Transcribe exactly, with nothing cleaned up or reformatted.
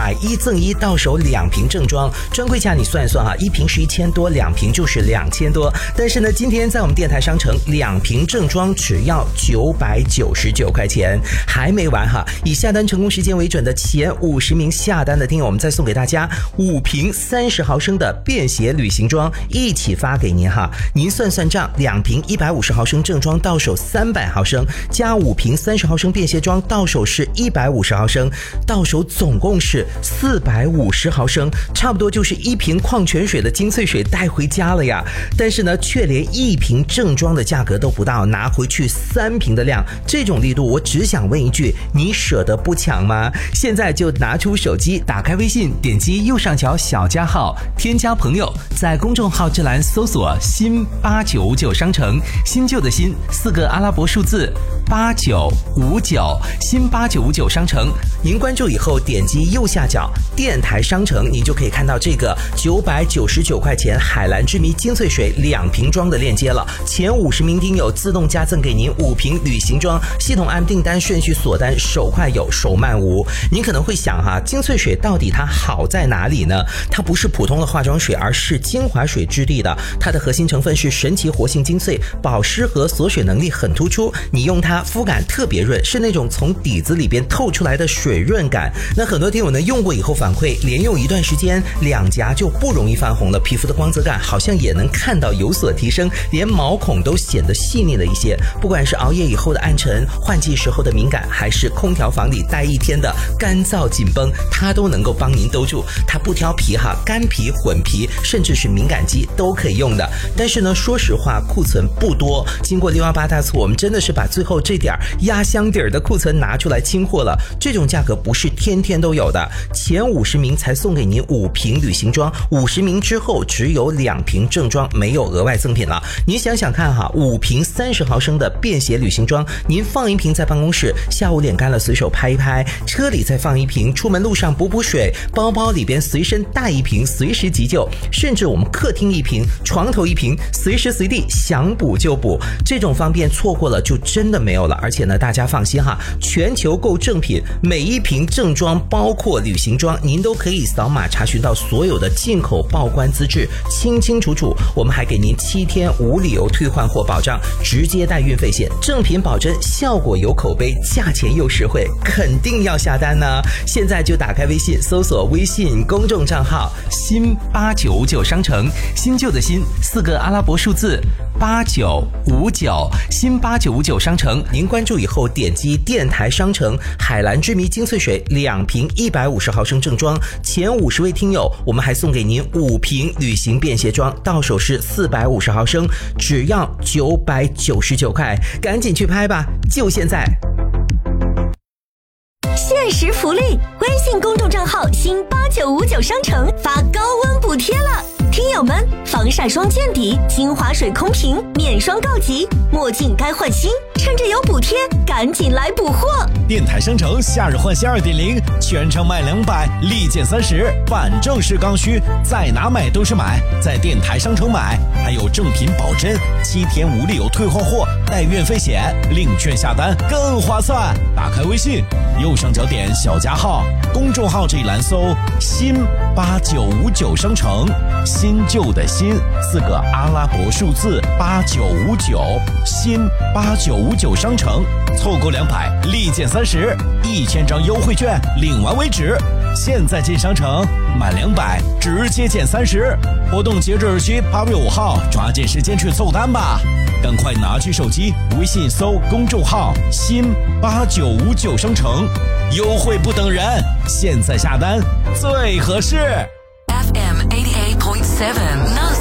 买一赠一，到手两瓶正装，专柜价你算一算哈，一瓶是一千多，两瓶就是两千多。但是呢，今天在我们电台商城，两瓶正装只要九百九十九块钱，还没完哈！以下单成功时间为准的前五十名下单的听友，我们再送给大家五瓶三十毫升的便携旅行装，一起发给您哈。您算算账，两瓶一百五十毫升正装到手三百毫升，加五瓶三十毫升便携装到手是一百五十毫升，到手总共是四百五十毫升，差不多就是一瓶矿泉水的精粹水带回家了呀。但是呢，却连一瓶正装的价格都不到，拿回去三瓶的量，这种力度，我只想问一句，你舍得不抢吗？现在就拿出手机，打开微信，点击右上角小加号，添加朋友，在公众号这栏搜索新八九五九商城，新旧的新四个阿拉伯数字八九五九，新八九五九商城。您关注以后，点击右下角电台商城，你就可以看到这个九百九十九块钱海蓝之谜精粹水两瓶装的链接了。前五十名听友自动加赠给您五瓶旅行装，系统按订单顺序锁单，手快有，手慢无。您可能会想哈，精粹水到底它好在哪里呢？它不是普通的化妆水，而是精华水质地的，它的核心成分是神奇活性精粹，保湿和锁水能力很突出，你用它肤感特别润，是那种从底子里边透出来的水润感。那很多听友呢用过以后反馈，连用一段时间，两颊就不容易泛红了，皮肤的光泽感好像也能看到有所提升，连毛孔都显得细腻了一些。不管是熬夜以后的暗沉，换季时候的敏感，还是空调房里待一天的干燥紧绷，它都能够帮您兜住。它不挑皮哈，干皮、混皮，甚至是敏感肌都可以用的。但是呢，说实话，库存不多。经过六一八大促，我们真的是把最后这点压箱底儿的库存拿出来清货了。这种价格不是天天都有的，前五十名才送给您五瓶旅行装，五十名之后只有两瓶正装，没有额外赠品了。您想想看哈，五瓶三十毫升的便携旅行装，您放一瓶在办公室，下午脸干了随手拍一拍，车里再放一瓶，出门路上补补水，包包里边随身带一瓶，随时急救，甚至我们客厅一瓶，床头一瓶，随时随地想补就补。这种方便错过了就真的没有了。而且呢，大家放心哈，全球购正品，每一瓶正装包括旅行装，您都可以扫码查询到所有的进口报关资质，清清楚楚。我们还给您七天无理由退换货保障，直接带运费险，正品保真，效果有口碑，价钱又实惠，肯定要下单呢。现在就打开微信，搜索微信公众账号新八九五九商城，新旧的新四个阿拉伯数字八九五九，新八九五九商城。您关注以后，点击电台商城海蓝之谜精粹水两瓶一百五十毫升正装，前五十位听友，我们还送给您五瓶旅行便携装，到手是四百五十毫升，只要九百九十九块，赶紧去拍吧，就现在！ 限时福利，微信公众账号新八九五九商城发高温补贴了。听友们，防晒霜见底，精华水空瓶，面霜告急，墨镜该换新，趁着有补贴，赶紧来补货！ 电台商城夏日换新 二点零， 全场买两百，立减三十，反正是刚需，在哪买都是买，在电台商城买，还有正品保真，七天无理由退换货，带运费险，领券下单更划算。打开微信，右上角点小加号，公众号这一栏搜新八九五九商城，新旧的新四个阿拉伯数字八九五九，新八九五九商城，凑够两百立减三十，一千张优惠券领完为止。现在进商城满两百直接减三十，活动截止日期八月五号，抓紧时间去凑单吧！赶快拿起手机，微信搜公众号新八九五九商城，优惠不等人，现在下单最合适。 F M eighty-eight point seven